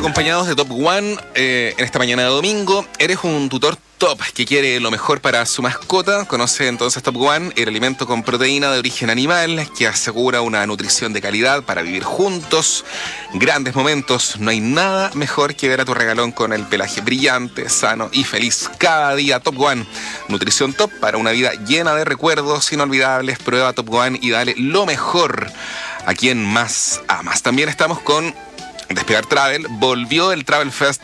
acompañados de Top One en esta mañana de domingo. ¿Eres un tutor top que quiere lo mejor para su mascota? Conoce entonces Top One, el alimento con proteína de origen animal que asegura una nutrición de calidad para vivir juntos grandes momentos. No hay nada mejor que ver a tu regalón con el pelaje brillante, sano y feliz cada día. Top One, nutrición top para una vida llena de recuerdos inolvidables. Prueba Top One y dale lo mejor a quien más amas. También estamos con Despegar Travel. Volvió el Travel Fest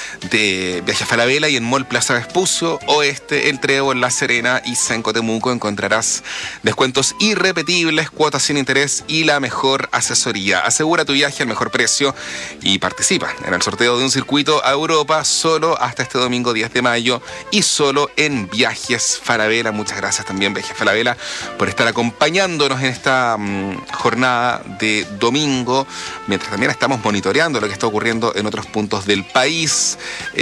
de Viajes Falabella y en Mall Plaza Vespucio Oeste, El Trébol, La Serena y Senco Temuco encontrarás descuentos irrepetibles, cuotas sin interés y la mejor asesoría. Asegura tu viaje al mejor precio y participa en el sorteo de un circuito a Europa solo hasta este domingo 10 de mayo y solo en Viajes Falabella. Muchas gracias también Viajes Falabella por estar acompañándonos en esta jornada de domingo, mientras también estamos monitoreando lo que está ocurriendo en otros puntos del país,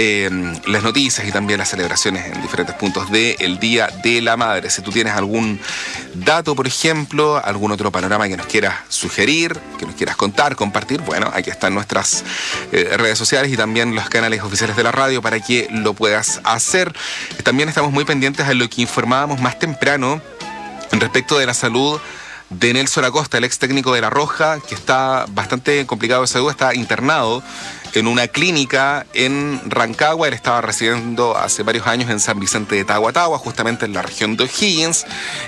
las noticias y también las celebraciones en diferentes puntos del Día de la Madre. Si tú tienes algún dato, por ejemplo, algún otro panorama que nos quieras sugerir, que nos quieras contar, compartir, bueno, aquí están nuestras redes sociales y también los canales oficiales de la radio para que lo puedas hacer. También estamos muy pendientes a lo que informábamos más temprano respecto de la salud de Nelson Acosta, el ex técnico de La Roja, que está bastante complicado de salud, está internado en una clínica en Rancagua. Él estaba residiendo hace varios años en San Vicente de Tahuatahua, justamente en la región de O'Higgins,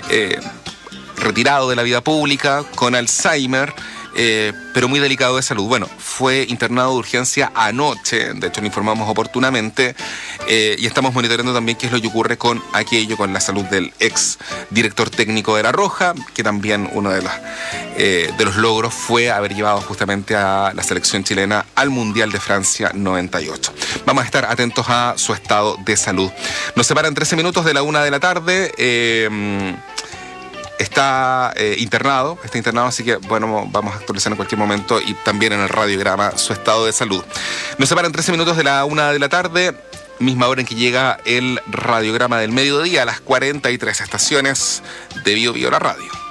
retirado de la vida pública, con Alzheimer, pero muy delicado de salud. Bueno, fue internado de urgencia anoche, de hecho lo informamos oportunamente, y estamos monitoreando también qué es lo que ocurre con la salud del ex director técnico de La Roja, que también uno de los logros fue haber llevado justamente a la selección chilena al Mundial de Francia 98. Vamos a estar atentos a su estado de salud. Nos separan 13 minutos de la 1 de la tarde. Está internado, así que bueno, vamos a actualizar en cualquier momento y también en el radiograma su estado de salud. Nos separan 13 minutos de la 1 de la tarde, misma hora en que llega el radiograma del mediodía a las 43 estaciones de Bio Bio la Radio.